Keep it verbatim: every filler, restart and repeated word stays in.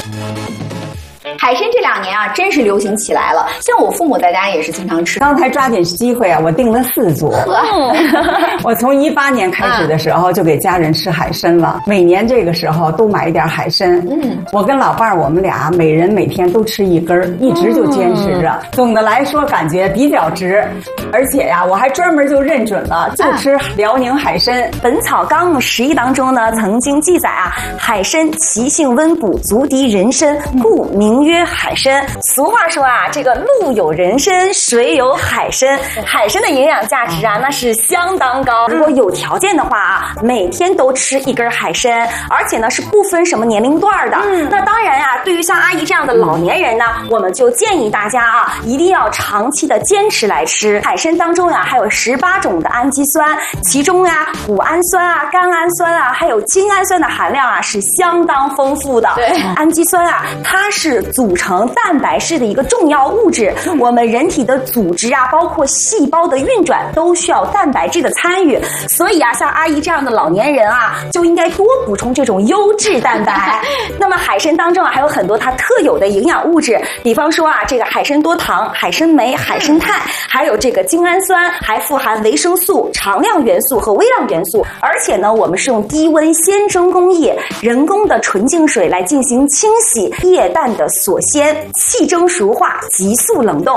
海参这两年啊，真是流行起来了。像我父母在家也是经常吃。 刚才抓紧机会啊，我订了四组。我从一八年开始的时候就给家人吃海参了，每年这个时候都买一点海参。嗯，我跟老伴儿我们俩每人每天都吃一根，一直就坚持着。嗯、总的来说感觉比较值，而且呀、啊，我还专门就认准了，就吃辽宁海参。 《本草纲目十一》当中呢，曾经记载啊，海参其性温补，足敌人参，故名曰海参。俗话说啊，这个陆有人参，水有海参。海参的营养价值啊，那是相当高。如果有条件的话啊，每天都吃一根海参，而且呢是不分什么年龄段的。嗯，那当然啊，对于像阿姨这样的老年人呢，我们就建议大家啊，一定要长期的坚持来吃。海参当中呀、啊，还有十八种的氨基酸，其中呀、啊，谷氨酸啊、甘氨酸啊，还有精氨酸的含量啊是相当丰富的。对，氨基酸啊，它是组成蛋白质的一个重要物质。我们人体的组织啊，包括细胞的运转，都需要蛋白质的参与。所以啊，像阿姨这样的老年人啊，就应该多补充这种优质蛋白。那么海参当中啊，还有很多它特有的营养物质，比方说啊，这个海参多糖、海参酶、海参肽，还有这个精氨酸，还富含维生素、常量元素和微量元素。而且呢，我们是用低温鲜蒸工艺、人工的纯净水来进行清洗液氮的锁鲜、气蒸熟化、急速冷冻。